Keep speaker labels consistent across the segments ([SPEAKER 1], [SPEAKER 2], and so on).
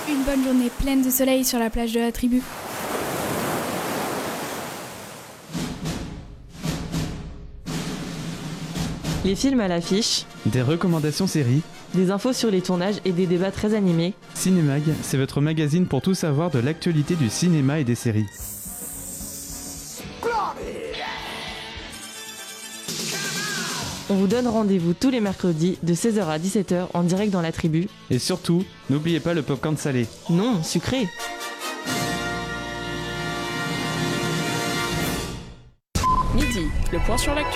[SPEAKER 1] Une bonne journée pleine de soleil sur la plage de la Tribu.
[SPEAKER 2] Les films à l'affiche,
[SPEAKER 3] des recommandations séries,
[SPEAKER 2] des infos sur les tournages et des débats très animés.
[SPEAKER 3] Cinémag, c'est votre magazine pour tout savoir de l'actualité du cinéma et des séries.
[SPEAKER 2] On vous donne rendez-vous tous les mercredis de 16h à 17h en direct dans la Tribu.
[SPEAKER 3] Et surtout, n'oubliez pas le popcorn salé.
[SPEAKER 2] Non, sucré.
[SPEAKER 4] Midi, le point sur l'actu.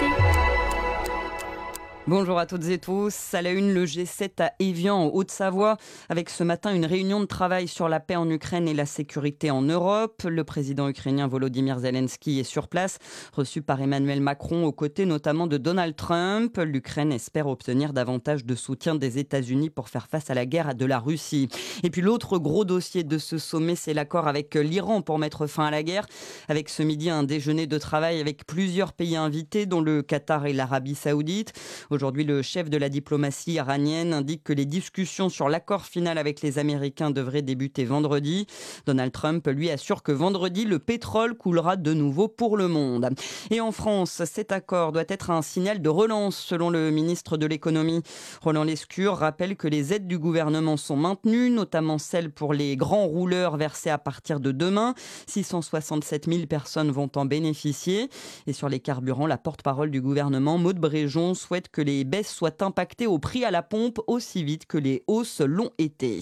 [SPEAKER 5] Bonjour à toutes et tous. À la une, le G7 à Évian en Haute-Savoie, avec ce matin une réunion de travail sur la paix en Ukraine et la sécurité en Europe. Le président ukrainien Volodymyr Zelensky est sur place, reçu par Emmanuel Macron aux côtés notamment de Donald Trump. L'Ukraine espère obtenir davantage de soutien des États-Unis pour faire face à la guerre de la Russie. Et puis l'autre gros dossier de ce sommet, c'est l'accord avec l'Iran pour mettre fin à la guerre. Avec ce midi un déjeuner de travail avec plusieurs pays invités, dont le Qatar et l'Arabie Saoudite. Aujourd'hui, le chef de la diplomatie iranienne indique que les discussions sur l'accord final avec les Américains devraient débuter vendredi. Donald Trump, lui, assure que vendredi, le pétrole coulera de nouveau pour le monde. Et en France, cet accord doit être un signal de relance, selon le ministre de l'économie. Roland Lescure rappelle que les aides du gouvernement sont maintenues, notamment celles pour les grands rouleurs versées à partir de demain. 667 000 personnes vont en bénéficier. Et sur les carburants, la porte-parole du gouvernement, Maud Bréjon, souhaite que les baisses soient impactées au prix à la pompe aussi vite que les hausses l'ont été.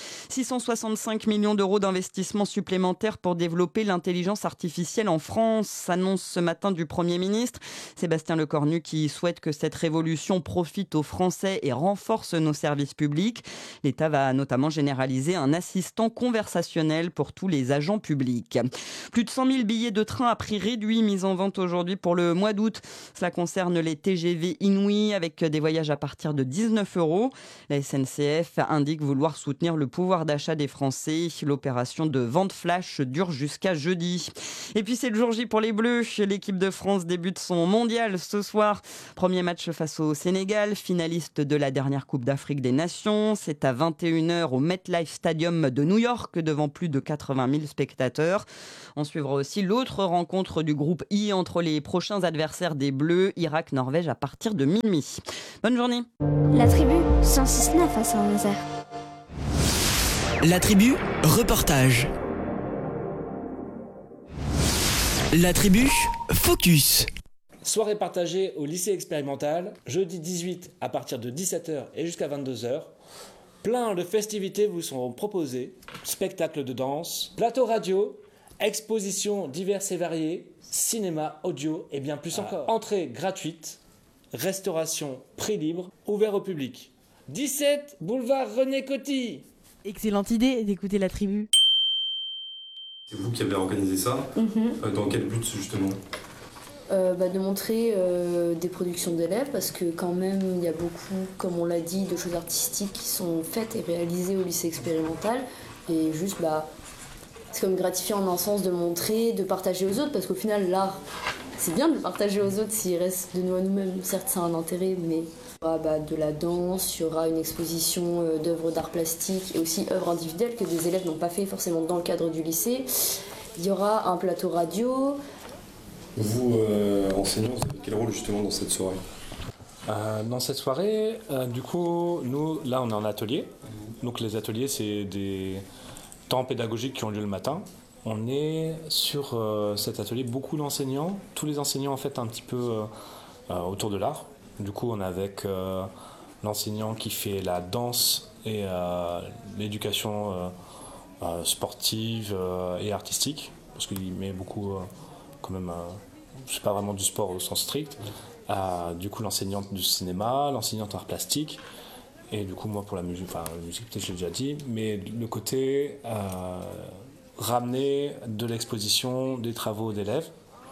[SPEAKER 5] 665 millions d'euros d'investissements supplémentaires pour développer l'intelligence artificielle en France, annonce ce matin du Premier ministre. Sébastien Lecornu qui souhaite que cette révolution profite aux Français et renforce nos services publics. L'État va notamment généraliser un assistant conversationnel pour tous les agents publics. Plus de 100 000 billets de train à prix réduit mis en vente aujourd'hui pour le mois d'août. Cela concerne les TGV Inouï avec des voyages à partir de 19 €. La SNCF indique vouloir soutenir le pouvoir d'achat des Français. L'opération de vente flash dure jusqu'à jeudi. Et puis c'est le jour J pour les Bleus. L'équipe de France débute son mondial ce soir. Premier match face au Sénégal, finaliste de la dernière Coupe d'Afrique des Nations. C'est à 21h au MetLife Stadium de New York devant plus de 80 000 spectateurs. On suivra aussi l'autre rencontre du groupe I entre les prochains adversaires des Bleus, Irak-Norvège à partir de minuit. Bonne journée.
[SPEAKER 6] La Tribu, 106.9 à Saint-Nazaire.
[SPEAKER 7] La Tribu, reportage. La Tribu, focus.
[SPEAKER 8] Soirée partagée au lycée expérimental, jeudi 18 à partir de 17h et jusqu'à 22h. Plein de festivités vous seront proposées, spectacles de danse, plateau radio, expositions diverses et variées, cinéma, audio et bien plus encore. Entrée gratuite, restauration prix libre, ouvert au public. 17 boulevard René Coty.
[SPEAKER 2] Excellente idée d'écouter la Tribu.
[SPEAKER 9] C'est vous qui avez organisé ça. Dans quel but justement?
[SPEAKER 10] De montrer des productions d'élèves parce que quand même il y a beaucoup, comme on l'a dit, de choses artistiques qui sont faites et réalisées au lycée expérimental et juste c'est comme gratifiant en un sens de montrer, de partager aux autres parce qu'au final l'art c'est bien de le partager aux autres s'il reste de nous à nous-mêmes, certes ça a un intérêt mais il y aura de la danse, il y aura une exposition d'œuvres d'art plastique et aussi œuvres individuelles que des élèves n'ont pas fait forcément dans le cadre du lycée. Il y aura un plateau radio.
[SPEAKER 9] Vous, enseignants, vous avez quel rôle justement dans cette soirée?
[SPEAKER 8] Dans cette soirée, du coup, nous, là, on est en atelier. Donc les ateliers, c'est des temps pédagogiques qui ont lieu le matin. On est sur cet atelier beaucoup d'enseignants, tous les enseignants en fait un petit peu autour de l'art. Du coup, on est avec l'enseignant qui fait la danse et l'éducation sportive et artistique, parce qu'il met beaucoup quand même, c'est pas vraiment du sport au sens strict. Du coup, l'enseignante du cinéma, l'enseignante art plastique, et du coup, moi pour la musique, peut-être je l'ai déjà dit, mais le côté ramener de l'exposition des travaux d'élèves.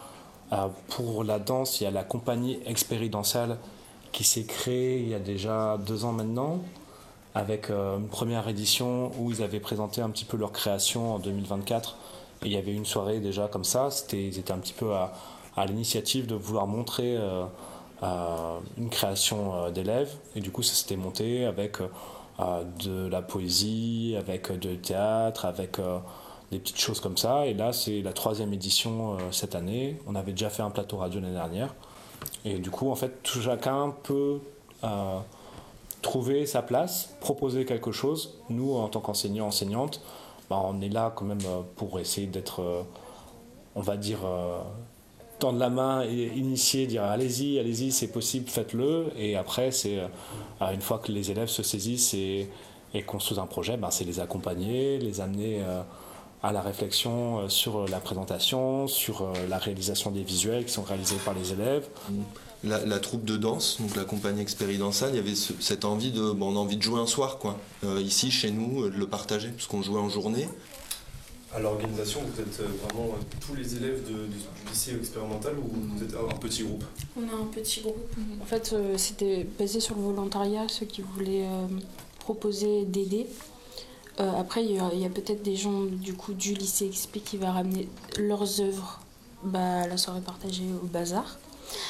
[SPEAKER 8] Pour la danse, il y a la compagnie expérientiale qui s'est créée il y a déjà 2 ans maintenant, avec une première édition où ils avaient présenté un petit peu leur création en 2024. Et il y avait une soirée déjà comme ça, ils étaient un petit peu à l'initiative de vouloir montrer une création d'élèves. Et du coup, ça s'était monté avec de la poésie, avec du théâtre, avec des petites choses comme ça. Et là, c'est la 3e édition cette année. On avait déjà fait un plateau radio l'année dernière. Et du coup, en fait, chacun peut trouver sa place, proposer quelque chose. Nous, en tant qu'enseignants, enseignantes, on est là quand même pour essayer d'être, on va dire, tendre la main et initier, dire allez-y, c'est possible, faites-le. Et après, c'est une fois que les élèves se saisissent et construisent un projet, c'est les accompagner, les amener à la réflexion sur la présentation, sur la réalisation des visuels qui sont réalisés par les élèves.
[SPEAKER 11] La troupe de danse, donc la compagnie expérimentale, il y avait cette envie on a envie de jouer un soir, quoi. Ici, chez nous, de le partager, parce qu'on jouait en journée.
[SPEAKER 9] À l'organisation, vous êtes vraiment tous les élèves du lycée expérimental ou vous êtes un petit groupe?
[SPEAKER 12] On a un petit groupe. En fait, c'était basé sur le volontariat, ceux qui voulaient proposer d'aider. Après, il y a peut-être des gens du lycée XP qui va ramener leurs œuvres à la soirée partagée au bazar.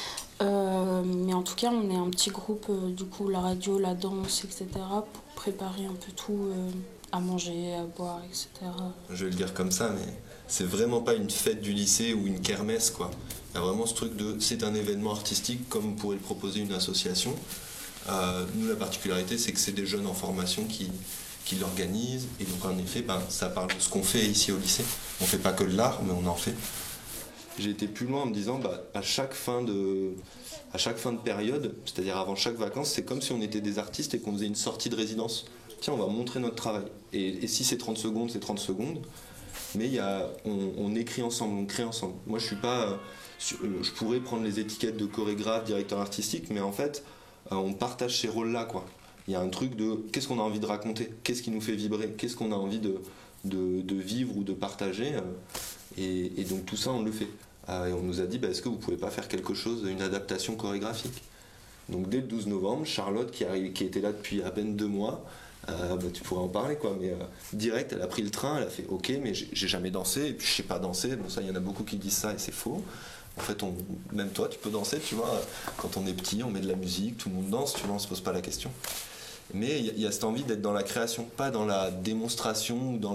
[SPEAKER 12] Mais en tout cas, on est un petit groupe, la radio, la danse, etc., pour préparer un peu tout, à manger, à boire, etc.
[SPEAKER 11] Je vais le dire comme ça, mais c'est vraiment pas une fête du lycée ou une kermesse, quoi. Il y a vraiment ce truc c'est un événement artistique comme pourrait le proposer une association. Nous, la particularité, c'est que c'est des jeunes en formation qui l'organisent, et donc en effet, ça parle de ce qu'on fait ici au lycée. On fait pas que de l'art, mais on en fait. J'ai été plus loin en me disant, à chaque fin de période, c'est-à-dire avant chaque vacances, c'est comme si on était des artistes et qu'on faisait une sortie de résidence. Tiens, on va montrer notre travail. Et si c'est 30 secondes, c'est 30 secondes. Mais on écrit ensemble, on crée ensemble. Moi, je pourrais prendre les étiquettes de chorégraphe, directeur artistique, mais en fait, on partage ces rôles-là, quoi. Il y a un truc de qu'est-ce qu'on a envie de raconter, qu'est-ce qui nous fait vibrer, qu'est-ce qu'on a envie de vivre ou de partager. Et donc tout ça, on le fait. Et on nous a dit, est-ce que vous pouvez pas faire quelque chose, une adaptation chorégraphique? Donc dès le 12 novembre, Charlotte, qui était là depuis à peine 2 mois, tu pourrais en parler, quoi, mais direct, elle a pris le train, elle a fait ok, mais j'ai jamais dansé, et puis je sais pas danser. Bon, ça, il y en a beaucoup qui disent ça et c'est faux. En fait, même toi, tu peux danser, tu vois. Quand on est petit, on met de la musique, tout le monde danse, tu vois, on se pose pas la question. Mais il y a cette envie d'être dans la création, pas dans la démonstration ou dans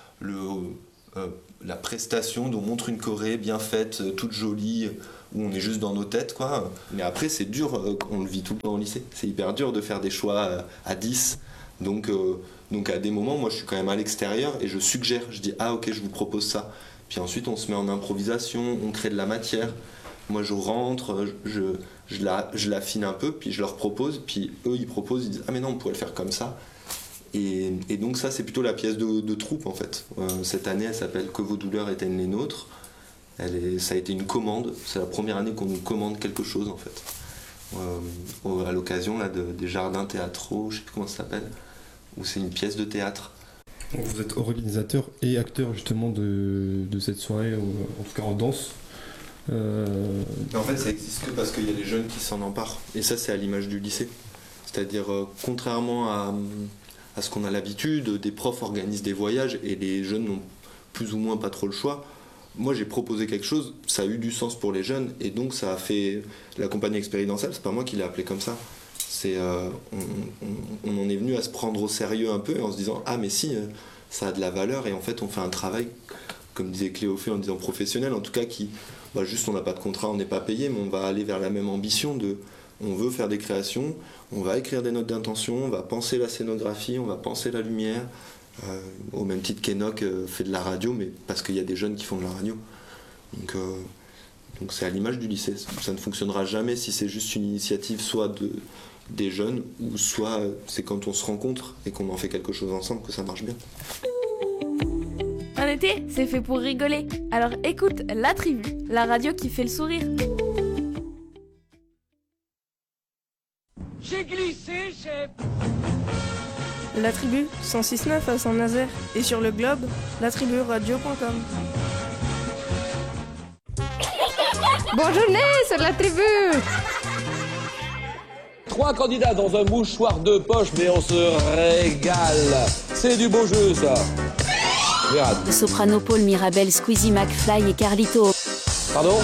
[SPEAKER 11] la prestation d'on montre une choré bien faite, toute jolie, où on est juste dans nos têtes, quoi. Mais après, c'est dur, on le vit tout le temps au lycée. C'est hyper dur de faire des choix à 10. Donc à des moments, moi je suis quand même à l'extérieur et je suggère, je dis ok, je vous propose ça. Puis ensuite on se met en improvisation, on crée de la matière. Moi je rentre, je l'affine un peu, puis je leur propose, puis eux ils proposent, ils disent mais non, on pourrait le faire comme ça. Et donc ça c'est plutôt la pièce de troupe en fait. Cette année elle s'appelle Que vos douleurs éteignent les nôtres. Ça a été une commande, c'est la première année qu'on nous commande quelque chose en fait. À l'occasion là, des jardins théâtraux, je sais plus comment ça s'appelle, où c'est une pièce de théâtre.
[SPEAKER 9] Donc vous êtes organisateur et acteur justement de cette soirée, en tout cas en danse.
[SPEAKER 11] En fait ça existe que parce qu'il y a des jeunes qui s'en emparent, et ça c'est à l'image du lycée. C'est-à-dire contrairement à ce qu'on a l'habitude, des profs organisent des voyages et les jeunes n'ont plus ou moins pas trop le choix. Moi j'ai proposé quelque chose, ça a eu du sens pour les jeunes, et donc ça a fait la compagnie expérimentale, c'est pas moi qui l'ai appelé comme ça. On en est venu à se prendre au sérieux un peu en se disant mais si, ça a de la valeur, et en fait on fait un travail, comme disait Cléophée en disant professionnel, en tout cas qui, juste on n'a pas de contrat, on n'est pas payé, mais on va aller vers la même ambition on veut faire des créations, on va écrire des notes d'intention, on va penser la scénographie, on va penser la lumière, au même titre qu'Enoch fait de la radio, mais parce qu'il y a des jeunes qui font de la radio. Donc c'est à l'image du lycée. Ça ne fonctionnera jamais si c'est juste une initiative soit des jeunes, ou soit c'est quand on se rencontre et qu'on en fait quelque chose ensemble que ça marche bien.
[SPEAKER 1] Un été, c'est fait pour rigoler. Alors écoute La Tribu, la radio qui fait le sourire.
[SPEAKER 13] J'ai glissé, chef.
[SPEAKER 14] La Tribu, 106.9 à Saint-Nazaire. Et sur le globe, latriburadio.com.
[SPEAKER 15] Bonne journée sur La Tribu.
[SPEAKER 16] 3 candidats dans un mouchoir de poche, mais on se régale. C'est du beau jeu, ça.
[SPEAKER 17] Le soprano Paul Mirabel, Squeezie McFly et Carlito.
[SPEAKER 16] Pardon?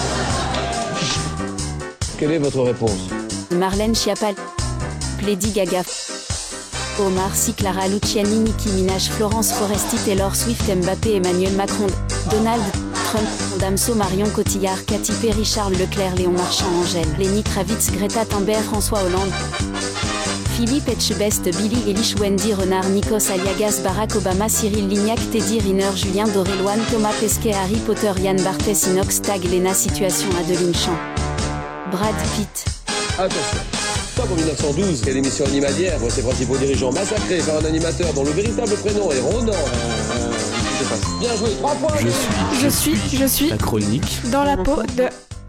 [SPEAKER 16] Quelle est votre réponse?
[SPEAKER 17] Marlène Schiappa, Lady Gaga. Omar Sy, Clara Luciani, Nicki Minaj, Florence Foresti, Taylor Swift, Mbappé, Emmanuel Macron, Donald Trump, Damso, Marion Cotillard, Katy Perry, Charles Leclerc, Léon Marchand, Angèle, Lenny Kravitz, Greta Thunberg, François Hollande, Philippe Etchebest, Billy Eilish, Wendy Renard, Nikos Aliagas, Barack Obama, Cyril Lignac, Teddy Riner, Julien Doré-Loane, Thomas Pesquet, Harry Potter, Yann Barthès, Inox Tag, Lena Situation, Adeline Champ, Brad Pitt.
[SPEAKER 16] Attention, comme en 1912, quelle émission animalière voit ses principaux dirigeants massacrés par un animateur dont le véritable prénom est Ronan. Bien joué, 3 points.
[SPEAKER 14] Je suis
[SPEAKER 3] La chronique.
[SPEAKER 14] dans la peau de...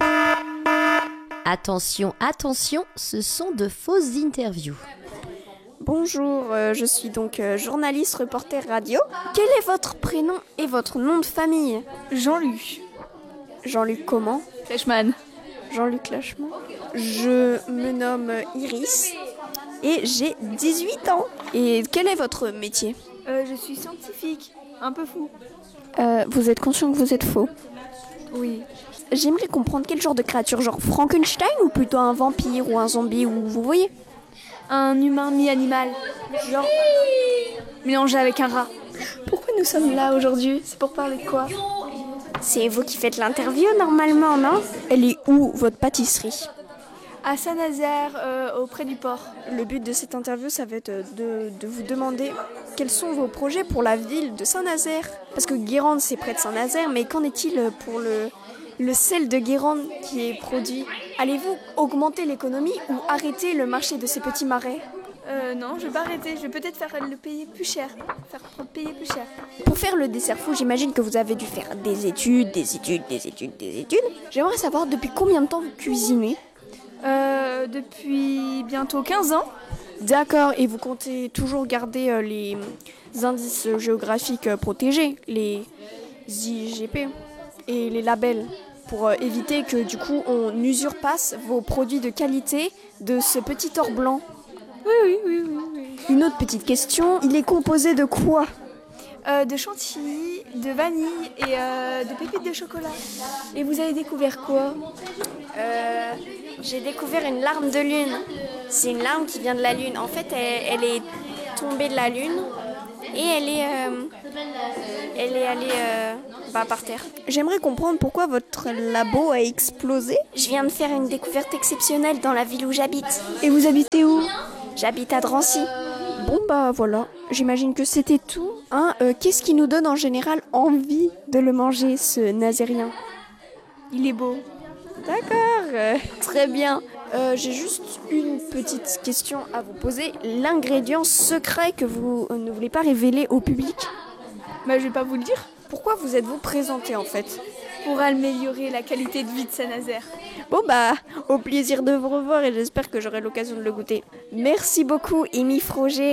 [SPEAKER 13] Attention, attention, ce sont de fausses interviews.
[SPEAKER 18] Bonjour, je suis donc journaliste, reporter radio. Quel est votre prénom et votre nom de famille?
[SPEAKER 1] Jean-Luc.
[SPEAKER 18] Jean-Luc comment?
[SPEAKER 1] Fleischmann.
[SPEAKER 18] Jean-Luc Lachman. Je me nomme Iris et j'ai 18 ans. Et quel est votre métier?
[SPEAKER 1] Je suis scientifique, un peu fou.
[SPEAKER 18] Vous êtes conscient que vous êtes faux?
[SPEAKER 1] Oui.
[SPEAKER 18] J'aimerais comprendre quel genre de créature, genre Frankenstein ou plutôt un vampire ou un zombie, ou vous voyez?
[SPEAKER 1] Un humain mi-animal, genre mélangé avec un rat.
[SPEAKER 18] Pourquoi nous sommes là aujourd'hui?
[SPEAKER 1] C'est pour parler de quoi?
[SPEAKER 18] C'est vous qui faites l'interview normalement, non? Elle est où, votre pâtisserie?
[SPEAKER 1] À Saint-Nazaire, auprès du port.
[SPEAKER 18] Le but de cette interview, ça va être de vous demander quels sont vos projets pour la ville de Saint-Nazaire. Parce que Guérande, c'est près de Saint-Nazaire, mais qu'en est-il pour le sel de Guérande qui est produit? Allez-vous augmenter l'économie ou arrêter le marché de ces petits marais?
[SPEAKER 1] Non, je vais pas arrêter. Je vais peut-être faire le payer plus cher.
[SPEAKER 18] Pour faire le dessert fou, j'imagine que vous avez dû faire des études. J'aimerais savoir depuis combien de temps vous cuisinez?
[SPEAKER 1] Depuis bientôt 15 ans.
[SPEAKER 18] D'accord, et vous comptez toujours garder les indices géographiques protégés, les IGP et les labels, pour éviter que du coup on usurpasse vos produits de qualité de ce petit or blanc.
[SPEAKER 1] Oui.
[SPEAKER 18] Une autre petite question, il est composé de quoi?
[SPEAKER 1] De chantilly, de vanille et de pépites de chocolat. Et vous avez découvert quoi?
[SPEAKER 18] J'ai découvert une larme de lune. C'est une larme qui vient de la lune. En fait, elle est tombée de la lune et elle est allée par terre. J'aimerais comprendre pourquoi votre labo a explosé. Je viens de faire une découverte exceptionnelle dans la ville où j'habite.
[SPEAKER 1] Et vous habitez où?
[SPEAKER 18] J'habite à Drancy. Bon bah voilà, j'imagine que c'était tout. Qu'est-ce qui nous donne en général envie de le manger, ce nazérien?
[SPEAKER 1] Il est beau.
[SPEAKER 18] D'accord, très bien. J'ai juste une petite question à vous poser. L'ingrédient secret que vous ne voulez pas révéler au public?
[SPEAKER 1] Bah, je vais pas vous le dire.
[SPEAKER 18] Pourquoi vous êtes-vous présenté en fait?
[SPEAKER 1] Pour améliorer la qualité de vie de Saint-Nazaire.
[SPEAKER 18] Bon bah, au plaisir de vous revoir et j'espère que j'aurai l'occasion de le goûter. Merci beaucoup, Amy Froger.